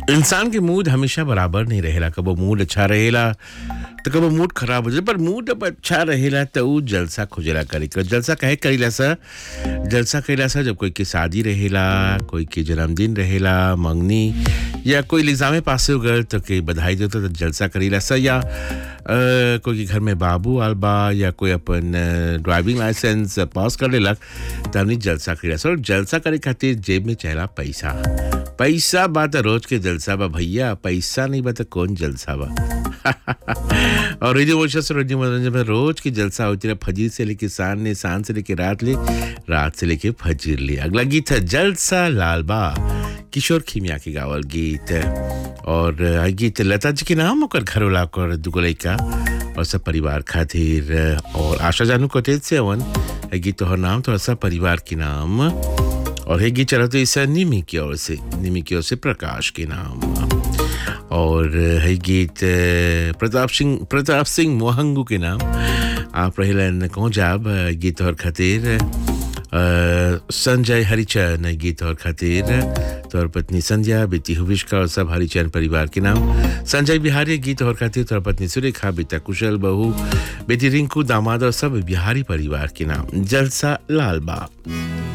इंसान के मूड हमेशा बराबर नहीं रहेला, कबो मूड अच्छा रहेला तो कबो मूड खराब हो जाए, पर मूड अब अच्छा रहेला तो ऊ जलसा खोजेला करी कर। जलसा कहे करीला सा, जलसा करीला सा जब कोई के शादी रहेला, कोई के जन्मदिन रहेला, मंगनी या कोई लिजामे पासे हो गए तो के बधाई देता तो जलसा करीला सा, या कोई के घर में बाबू आल बा या कोई अपन ड्राइविंग लाइसेंस पास कर लेलक तो हमनी जलसा करीला सा। और जलसा करे खातिर जेब में चाहेला पैसा। पैसा बा त रोज के जलसा बा भैया, पैसा नहीं बा त कौन जलसा बा। और रेडियो वर्षस रेडियो मनोरंजन में रोज की जलसा होती रहा, फजीर से लेके शान से लेके रात से लेके फजीर ले। अगला गीत है जलसा लालबा, किशोर खीमिया के गावल गीत। और गीत लता जी के नाम ओकर घरोला कर दुगो लइका और सब परिवार खातिर। और आशा जानू कटेल से अवन गीत तोहर नाम तो सब परिवार के नाम। और है गीत चला तो इस निमी की ओर से प्रकाश के नाम। और है गीत प्रताप सिंह मोहंगू के नाम। आप रहेलन कौन जाब गीत और खातिर संजय हरिचंद गीत और खातिर तोर पत्नी संध्या, बेटी हुविष्का और सब हरिचंद परिवार के नाम। संजय बिहारी गीत और खातिर तोर पत्नी सुरेखा, बेटा कुशल, बहू बेटी रिंकू, दामाद और सब बिहारी परिवार के नाम। जलसा लालबा।